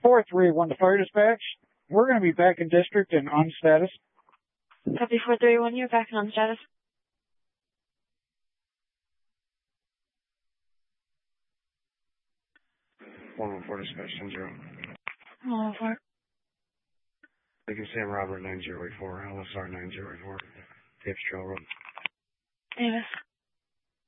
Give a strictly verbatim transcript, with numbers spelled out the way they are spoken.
four three one to Fire Dispatch. We're going to be back in district and on status. Copy four three one, you're back and on status. one one four Dispatch, ten zero. one one four. Lincoln Sam Robert, nine zero eight four, L S R nine zero eight four, Davis Trail Road. Davis.